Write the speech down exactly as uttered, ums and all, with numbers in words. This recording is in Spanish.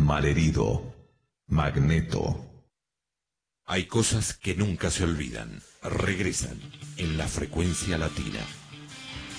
Malherido. Magneto. Hay cosas que nunca se olvidan. Regresan en la frecuencia latina.